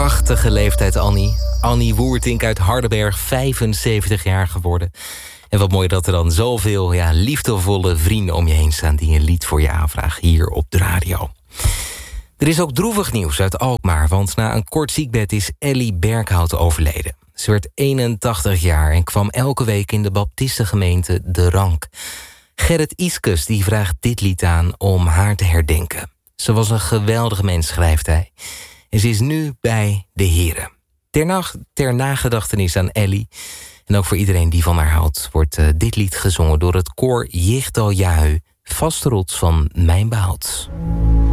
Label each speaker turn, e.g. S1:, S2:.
S1: prachtige leeftijd, Annie. Annie Woertink uit Hardenberg, 75 jaar geworden. En wat mooi dat er dan zoveel liefdevolle vrienden om je heen staan die een lied voor je aanvragen hier op de radio. Er is ook droevig nieuws uit Alkmaar, want na een kort ziekbed is Ellie Berkhout overleden. Ze werd 81 jaar en kwam elke week in de baptistengemeente De Rank. Gerrit Iskes die vraagt dit lied aan om haar te herdenken. Ze was een geweldige mens, schrijft hij. En ze is nu bij de Here. Ter nagedachtenis aan Ellie, en ook voor iedereen die van haar houdt, wordt dit lied gezongen door het koor Jichtal Jahu, vaste rots van mijn behoud.